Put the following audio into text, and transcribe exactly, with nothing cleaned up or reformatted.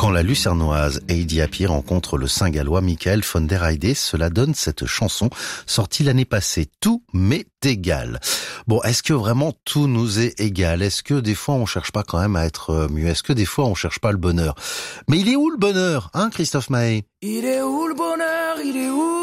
Dans la Lucernoise, Heidi Appier rencontre le Saint-Gallois Michael von der Heide. Cela donne cette chanson sortie l'année passée. Tout m'est égal. Bon, est-ce que vraiment tout nous est égal? Est-ce que des fois on cherche pas quand même à être mieux? Est-ce que des fois on cherche pas le bonheur? Mais il est où le bonheur, hein, Christophe Mahé? Il est où le bonheur? Il est où